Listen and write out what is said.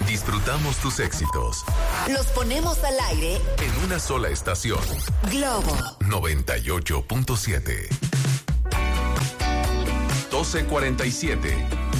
Disfrutamos tus éxitos. Los ponemos al aire En una sola estación. Globo 98.7. 12:47.